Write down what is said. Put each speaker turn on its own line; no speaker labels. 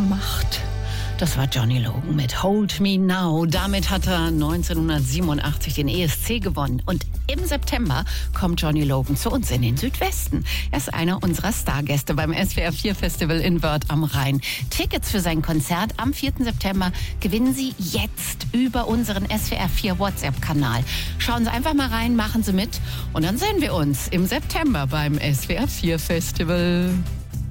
macht. Das war Johnny Logan mit Hold Me Now. Damit hat er 1987 den ESC gewonnen. Und im September kommt Johnny Logan zu uns in den Südwesten. Er ist einer unserer Stargäste beim SWR 4 Festival in Wörth am Rhein. Tickets für sein Konzert am 4. September gewinnen Sie jetzt über unseren SWR 4 WhatsApp-Kanal. Schauen Sie einfach mal rein, machen Sie mit und dann sehen wir uns im September beim SWR 4 Festival.